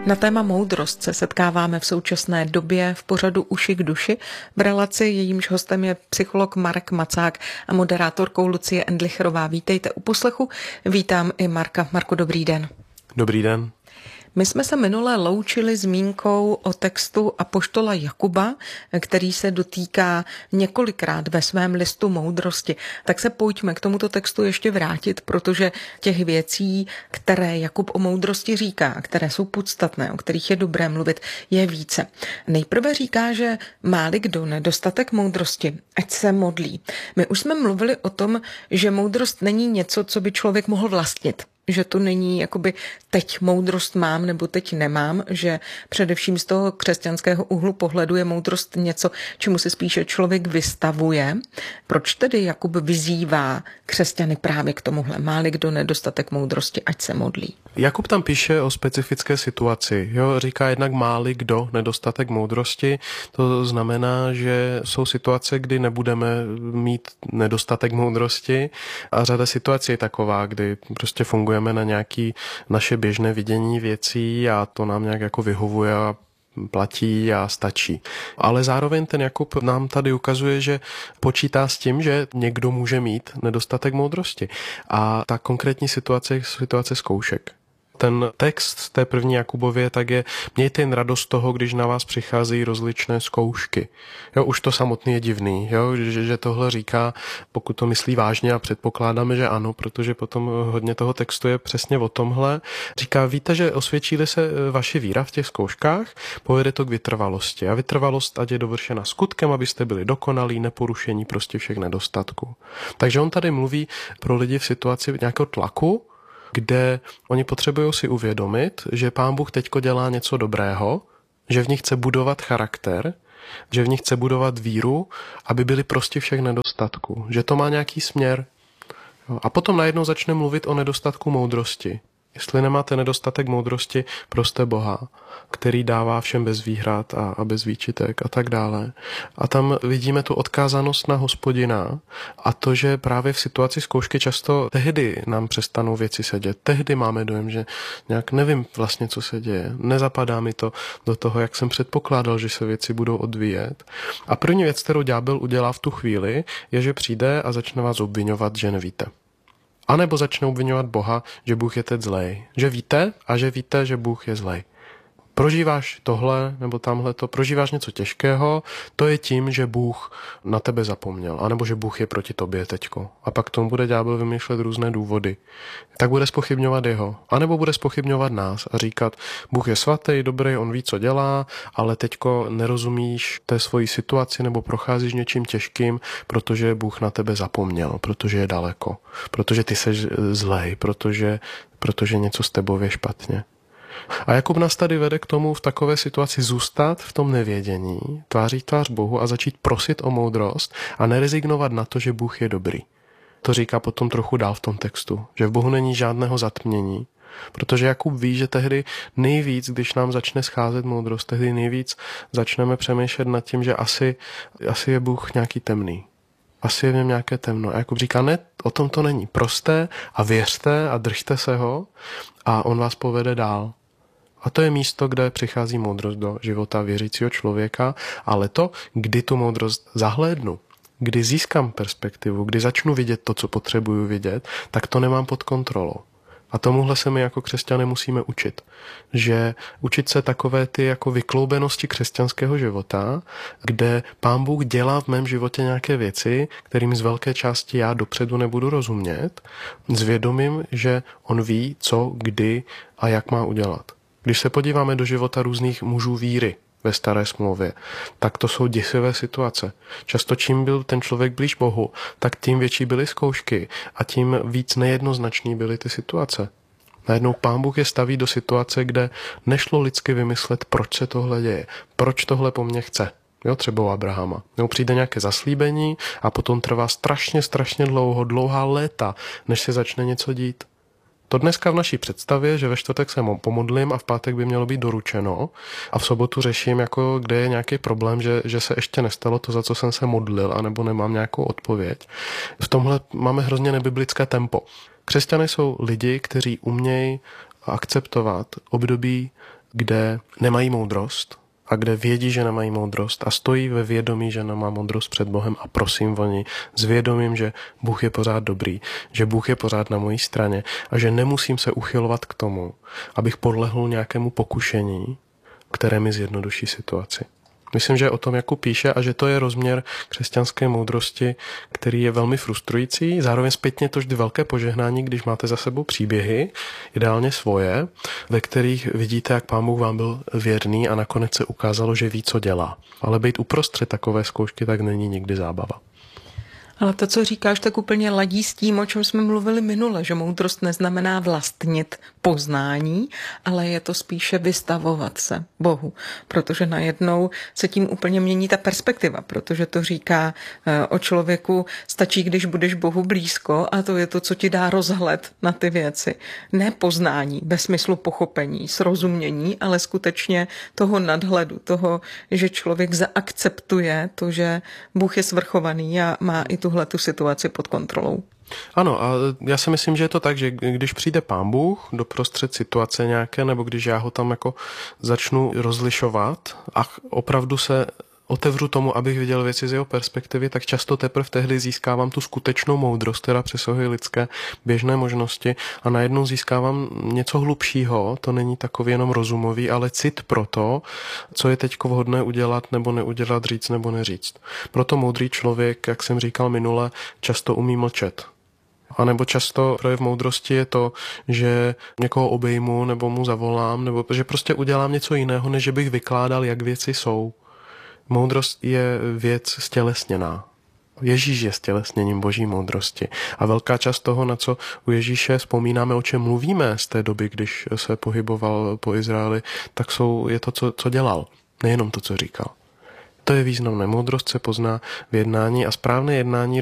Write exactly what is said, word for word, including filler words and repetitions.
Na téma moudrost se setkáváme v současné době v pořadu Uši k duši. V relaci jejímž hostem je psycholog Marek Macák a moderátorkou Lucie Endlicherová. Vítejte u poslechu. Vítám i Marka. Marko, dobrý den. Dobrý den. My jsme se minule loučili zmínkou o textu apoštola Jakuba, který se dotýká několikrát ve svém listu moudrosti. Tak se pojďme k tomuto textu ještě vrátit, protože těch věcí, které Jakub o moudrosti říká, které jsou podstatné, o kterých je dobré mluvit, je více. Nejprve říká, že má-li kdo nedostatek moudrosti, ať se modlí. My už jsme mluvili o tom, že moudrost není něco, co by člověk mohl vlastnit. Že to není jakoby teď moudrost mám nebo teď nemám, že především z toho křesťanského úhlu pohledu je moudrost něco, čemu se spíše člověk vystavuje. Proč tedy Jakub vyzývá křesťany právě k tomuhle? Má-li kdo nedostatek moudrosti, ať se modlí? Jakub tam píše o specifické situaci. Jo, říká jednak má-li kdo nedostatek moudrosti. To znamená, že jsou situace, kdy nebudeme mít nedostatek moudrosti a řada situací je taková, kdy prostě fungujeme na nějaké naše běžné vidění věcí a to nám nějak jako vyhovuje a platí a stačí. Ale zároveň ten Jakub nám tady ukazuje, že počítá s tím, že někdo může mít nedostatek moudrosti. A ta konkrétní situace je situace zkoušek. Ten text té první Jakubově tak je: mějte jen radost toho, když na vás přicházejí rozličné zkoušky. Jo, už to samotný je divný, jo, že, že tohle říká, pokud to myslí vážně, a předpokládáme, že ano, protože potom hodně toho textu je přesně o tomhle. Říká, víte, že osvědčí-li se vaše víra v těch zkouškách, povede to k vytrvalosti. A vytrvalost ať je dovršena skutkem, abyste byli dokonalí, neporušení prostě všech nedostatků. Takže on tady mluví pro lidi v situaci nějakého tlaku, kde oni potřebují si uvědomit, že Pán Bůh teďko dělá něco dobrého, že v nich chce budovat charakter, že v nich chce budovat víru, aby byli prostě všech nedostatků, že to má nějaký směr. A potom najednou začne mluvit o nedostatku moudrosti. Jestli nemáte nedostatek moudrosti, proste Boha, který dává všem bez výhrad a, a bez výčitek a tak dále. A tam vidíme tu odkázanost na Hospodina a to, že právě v situaci zkoušky často tehdy nám přestanou věci sedět. Tehdy máme dojem, že nějak nevím vlastně, co se děje. Nezapadá mi to do toho, jak jsem předpokládal, že se věci budou odvíjet. A první věc, kterou ďábel udělá v tu chvíli, je, že přijde a začne vás obviňovat, že nevíte. A nebo začne obviňovat Boha, že Bůh je teď zlej. Že víte a že víte, že Bůh je zlej. Prožíváš tohle nebo tamhleto, prožíváš něco těžkého, to je tím, že Bůh na tebe zapomněl, anebo že Bůh je proti tobě teďko. A pak tomu bude ďábel vymýšlet různé důvody. Tak bude zpochybňovat jeho, anebo bude zpochybňovat nás a říkat, Bůh je svatý, dobrý, on ví, co dělá, ale teďko nerozumíš té svojí situaci nebo procházíš něčím těžkým, protože Bůh na tebe zapomněl, protože je daleko, protože ty seš zlej, protože, protože něco s tebou je špatně. A Jakub nás tady vede k tomu v takové situaci zůstat v tom nevědění, tváří tvář Bohu a začít prosit o moudrost a nerezignovat na to, že Bůh je dobrý. To říká potom trochu dál v tom textu, že v Bohu není žádného zatmění, protože Jakub ví, že tehdy nejvíc, když nám začne scházet moudrost, tehdy nejvíc začneme přemýšlet nad tím, že asi, asi je Bůh nějaký temný. Asi je v něm nějaké temno. A Jakub říká, ne, o tom to není. Proste a věřte a držte se ho a on vás povede dál. A to je místo, kde přichází moudrost do života věřícího člověka, ale to, kdy tu moudrost zahlédnu, kdy získám perspektivu, kdy začnu vidět to, co potřebuju vidět, tak to nemám pod kontrolou. A tomuhle se my jako křesťané musíme učit. Že učit se takové ty jako vykloubenosti křesťanského života, kde Pán Bůh dělá v mém životě nějaké věci, kterým z velké části já dopředu nebudu rozumět, s vědomím, že on ví, co, kdy a jak má udělat. Když se podíváme do života různých mužů víry ve Staré smlouvě, tak to jsou děsivé situace. Často čím byl ten člověk blíž Bohu, tak tím větší byly zkoušky a tím víc nejednoznačný byly ty situace. Najednou Pán Bůh je staví do situace, kde nešlo lidsky vymyslet, proč se tohle děje, proč tohle po mně chce. Jo, třeba u Abrahama. Jo, přijde nějaké zaslíbení a potom trvá strašně, strašně dlouho, dlouhá léta, než se začne něco dít. To dneska v naší představě, že ve čtvrtek se pomodlím a v pátek by mělo být doručeno a v sobotu řeším, jako kde je nějaký problém, že, že se ještě nestalo to, za co jsem se modlil, anebo nemám nějakou odpověď. V tomhle máme hrozně nebiblické tempo. Křesťané jsou lidi, kteří umějí akceptovat období kde nemají moudrost a kde vědí, že nemají moudrost a stojí ve vědomí, že nemá moudrost před Bohem a prosím o ní s vědomím, že Bůh je pořád dobrý, že Bůh je pořád na mojí straně a že nemusím se uchylovat k tomu, abych podlehl nějakému pokušení, které mi zjednoduší situaci. Myslím, že o tom Jakub píše a že to je rozměr křesťanské moudrosti, který je velmi frustrující. Zároveň zpětně to vždy velké požehnání, když máte za sebou příběhy, ideálně svoje, ve kterých vidíte, jak Pán Bůh vám byl věrný a nakonec se ukázalo, že ví, co dělá. Ale být uprostřed takové zkoušky tak není nikdy zábava. Ale to, co říkáš, tak úplně ladí s tím, o čem jsme mluvili minule, že moudrost neznamená vlastnit poznání, ale je to spíše vystavovat se Bohu, protože najednou se tím úplně mění ta perspektiva, protože to říká o člověku, stačí, když budeš Bohu blízko a to je to, co ti dá rozhled na ty věci. Ne poznání, ve smyslu pochopení, srozumění, ale skutečně toho nadhledu, toho, že člověk zaakceptuje to, že Bůh je svrchovaný a má i tuhle tu situaci pod kontrolou. Ano, a já si myslím, že je to tak, že když přijde Pán Bůh do prostřed situace nějaké, nebo když já ho tam jako začnu rozlišovat a opravdu se otevřu tomu, abych viděl věci z jeho perspektivy, tak často teprve tehdy získávám tu skutečnou moudrost, která přesahuje lidské běžné možnosti a najednou získávám něco hlubšího, to není takový jenom rozumový, ale cit pro to, co je teď vhodné udělat nebo neudělat, říct nebo neříct. Proto moudrý člověk, jak jsem říkal minule, často umí mlčet. A nebo často projev moudrosti je to, že někoho obejmu nebo mu zavolám, nebo že prostě udělám něco jiného, než že bych vykládal, jak věci jsou. Moudrost je věc stělesněná. Ježíš je stělesněním boží moudrosti. A velká část toho, na co u Ježíše vzpomínáme, o čem mluvíme z té doby, když se pohyboval po Izraeli, tak jsou, je to, co, co dělal. Nejenom to, co říkal. To je významné. Moudrost se pozná v jednání a správné jednání